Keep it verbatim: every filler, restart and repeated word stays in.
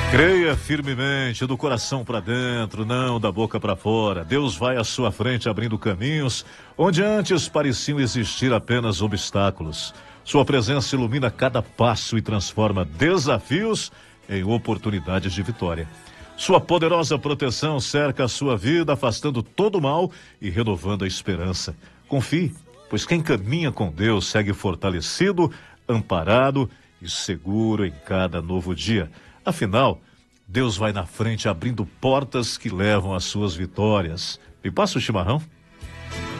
Creia firmemente, do coração para dentro, não da boca para fora. Deus vai à sua frente abrindo caminhos onde antes pareciam existir apenas obstáculos. Sua presença ilumina cada passo e transforma desafios em oportunidades de vitória. Sua poderosa proteção cerca a sua vida, afastando todo o mal e renovando a esperança. Confie, pois quem caminha com Deus segue fortalecido, amparado e seguro em cada novo dia. Afinal, Deus vai na frente abrindo portas que levam às suas vitórias. Me passa o chimarrão?